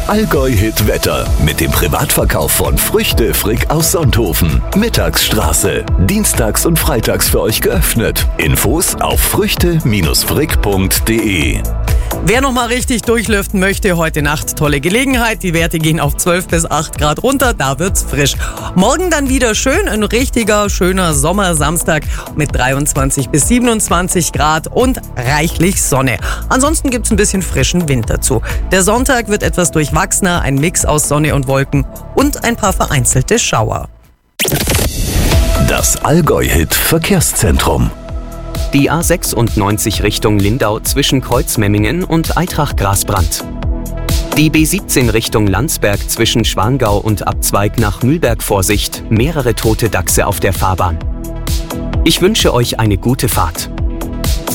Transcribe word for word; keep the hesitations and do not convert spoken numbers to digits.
Allgäu-Hit Wetter mit dem Privatverkauf von Früchte Frick aus Sonthofen. Mittagsstraße. Dienstags und freitags für euch geöffnet. Infos auf früchte frick punkt de. Wer noch mal richtig durchlüften möchte, heute Nacht tolle Gelegenheit. Die Werte gehen auf zwölf bis acht Grad runter, da wird's frisch. Morgen dann wieder schön, ein richtiger, schöner Sommersamstag mit dreiundzwanzig bis siebenundzwanzig Grad und reichlich Sonne. Ansonsten gibt's ein bisschen frischen Wind dazu. Der Sonntag wird etwas durchwachsener, ein Mix aus Sonne und Wolken und ein paar vereinzelte Schauer. Das Allgäu-Hit Verkehrszentrum. Die A sechsundneunzig Richtung Lindau zwischen Kreuzmemmingen und Eitrach-Grasbrand. Die B siebzehn Richtung Landsberg zwischen Schwangau und Abzweig nach Mühlberg Vorsicht, mehrere tote Dachse auf der Fahrbahn. Ich wünsche euch eine gute Fahrt.